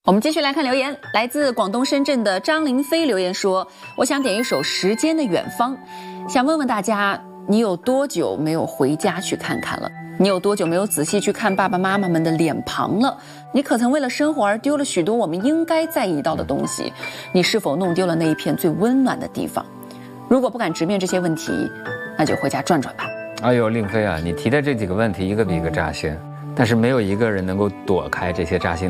我们继续来看留言，来自广东深圳的张林飞留言说：“我想点一首《时间的远方》，想问问大家，你有多久没有回家去看看了？你有多久没有仔细去看爸爸妈妈们的脸庞了？你可曾为了生活而丢了许多我们应该在意到的东西？你是否弄丢了那一片最温暖的地方？如果不敢直面这些问题，那就回家转转吧。” 哎呦，令飞啊，你提的这几个问题一个比一个扎心，但是没有一个人能够躲开这些扎心。